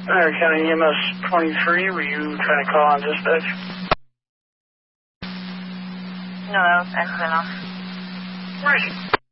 Iowa County EMS 23, were you trying to call on dispatch? No, that was accidental. Where is he?